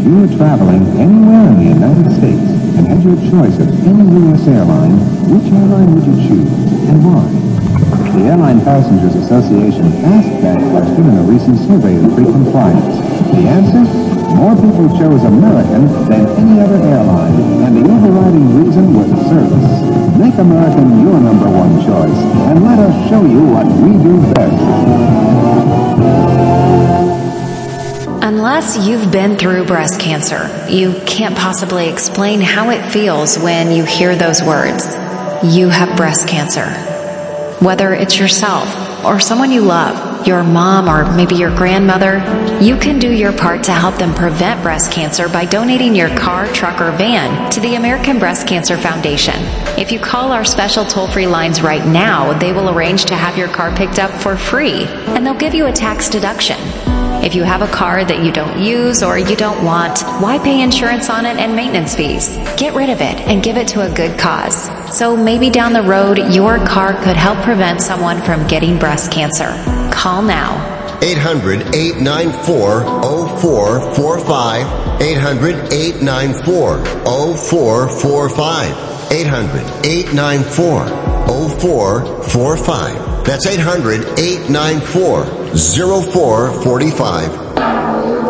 If you were traveling anywhere in the United States and had your choice of any U.S. airline, which airline would you choose and why? The Airline Passengers Association asked that question in a recent survey of frequent flyers. The answer? More people chose American than any other airline, and the overriding reason was service. Make American your number one choice, and let us show you what we do best. Unless you've been through breast cancer, you can't possibly explain how it feels when you hear those words. You have breast cancer. Whether it's yourself or someone you love, your mom or maybe your grandmother, you can do your part to help them prevent breast cancer by donating your car, truck, or van to the American Breast Cancer Foundation. If you call our special toll-free lines right now, they will arrange to have your car picked up for free, and they'll give you a tax deduction. If you have a car that you don't use or you don't want, why pay insurance on it and maintenance fees? Get rid of it and give it to a good cause. So maybe down the road, your car could help prevent someone from getting breast cancer. Call now. 800-894-0445. 800-894-0445. 800-894-0445. That's 800-894-0445.